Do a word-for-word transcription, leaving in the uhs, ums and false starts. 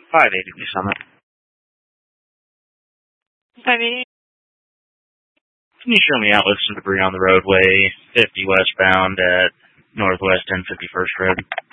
five eighty Summit. five eighty. Can you show me out with some debris on the roadway, fifty westbound at Northwest ten fifty-first Road?